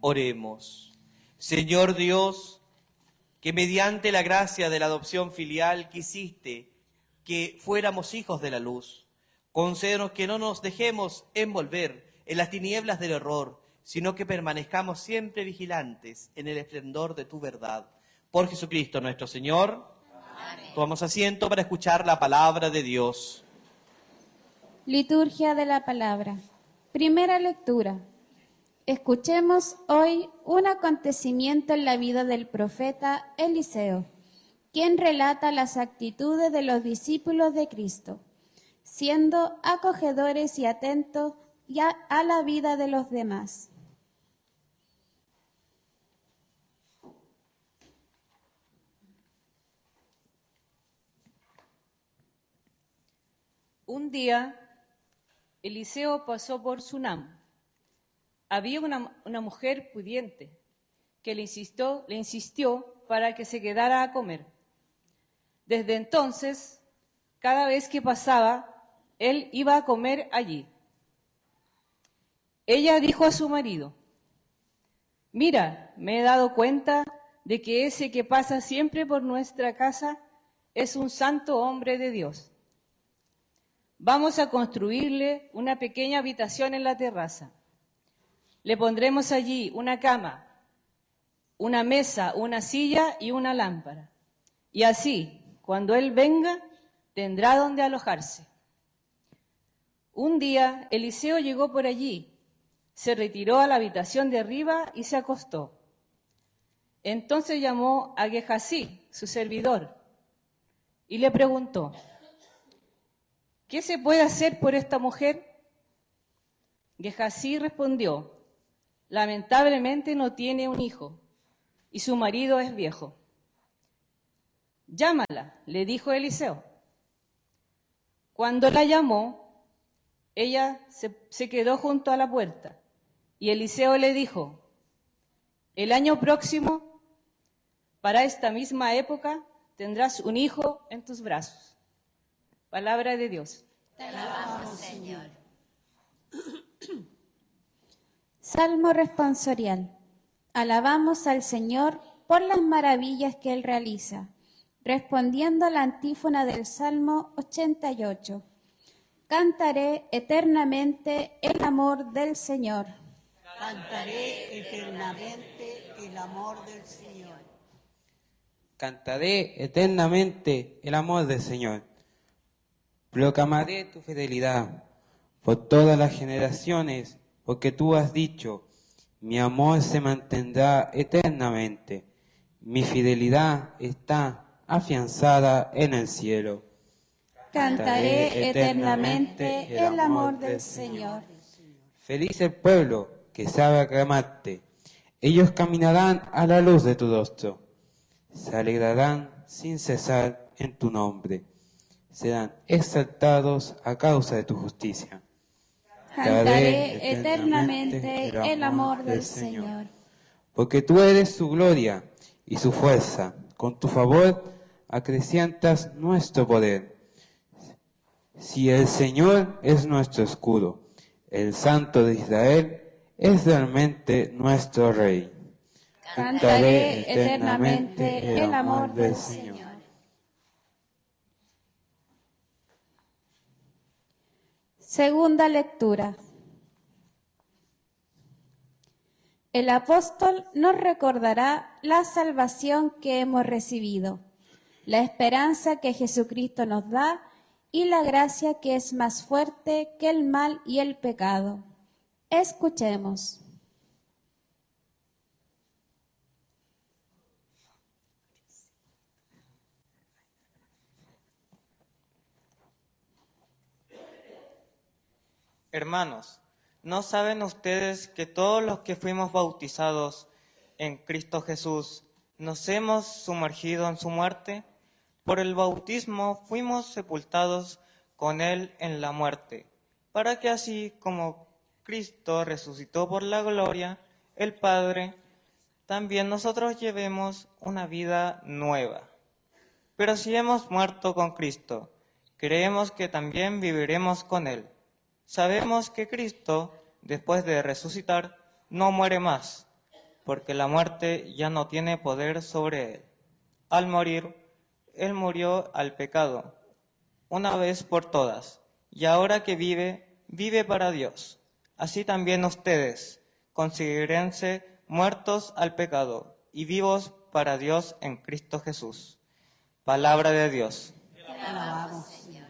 Oremos. Señor Dios, que mediante la gracia de la adopción filial quisiste que fuéramos hijos de la luz, concédenos que no nos dejemos envolver en las tinieblas del error, sino que permanezcamos siempre vigilantes en el esplendor de tu verdad. Por Jesucristo nuestro Señor. Amén. Tomamos asiento para escuchar la palabra de Dios. Liturgia de la palabra. Primera lectura. Escuchemos hoy un acontecimiento en la vida del profeta Eliseo, quien relata las actitudes de los discípulos de Cristo, siendo acogedores y atentos a la vida de los demás. Un día, Eliseo pasó por Sunam. Había una mujer pudiente que le insistió para que se quedara a comer. Desde entonces, cada vez que pasaba, él iba a comer allí. Ella dijo a su marido: «Mira, me he dado cuenta de que ese que pasa siempre por nuestra casa es un santo hombre de Dios. Vamos a construirle una pequeña habitación en la terraza. Le pondremos allí una cama, una mesa, una silla y una lámpara. Y así, cuando él venga, tendrá donde alojarse». Un día, Eliseo llegó por allí, se retiró a la habitación de arriba y se acostó. Entonces llamó a Gehasí, su servidor, y le preguntó: «¿Qué se puede hacer por esta mujer?». Gehasí respondió: «Lamentablemente no tiene un hijo, y su marido es viejo». «Llámala», le dijo Eliseo. Cuando la llamó, ella se quedó junto a la puerta, y Eliseo le dijo: «El año próximo, para esta misma época, tendrás un hijo en tus brazos». Palabra de Dios. Te alabamos, Señor. Salmo responsorial. Alabamos al Señor por las maravillas que Él realiza, respondiendo a la antífona del Salmo 88. Cantaré eternamente el amor del Señor. Cantaré eternamente el amor del Señor. Cantaré eternamente el amor del Señor. Proclamaré tu fidelidad por todas las generaciones, porque tú has dicho: mi amor se mantendrá eternamente, mi fidelidad está afianzada en el cielo. Cantaré eternamente el amor del Señor. Feliz el pueblo que sabe aclamarte. Ellos caminarán a la luz de tu rostro. Se alegrarán sin cesar en tu nombre. Serán exaltados a causa de tu justicia. Cantaré eternamente el amor del Señor. Porque tú eres su gloria y su fuerza. Con tu favor acrecientas nuestro poder. Si el Señor es nuestro escudo, el Santo de Israel es realmente nuestro Rey. Cantaré eternamente el amor del Señor. Segunda lectura. El apóstol nos recordará la salvación que hemos recibido, la esperanza que Jesucristo nos da y la gracia que es más fuerte que el mal y el pecado. Escuchemos. Hermanos, ¿no saben ustedes que todos los que fuimos bautizados en Cristo Jesús nos hemos sumergido en su muerte? Por el bautismo fuimos sepultados con Él en la muerte, para que así como Cristo resucitó por la gloria, el Padre, también nosotros llevemos una vida nueva. Pero si hemos muerto con Cristo, creemos que también viviremos con Él. Sabemos que Cristo, después de resucitar, no muere más. porque la muerte ya no tiene poder sobre él. Al morir, él murió al pecado, una vez por todas, y ahora que vive, vive para Dios. Así también ustedes considérense muertos al pecado y vivos para Dios en Cristo Jesús. Palabra de Dios. Te alabamos, Señor.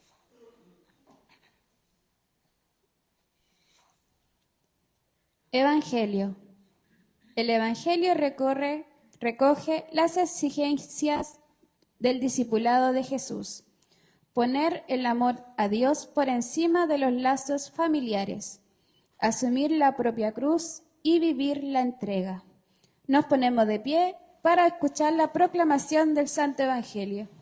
Evangelio. El Evangelio recoge las exigencias del discipulado de Jesús. Poner el amor a Dios por encima de los lazos familiares. Asumir la propia cruz y vivir la entrega. Nos ponemos de pie para escuchar la proclamación del Santo Evangelio.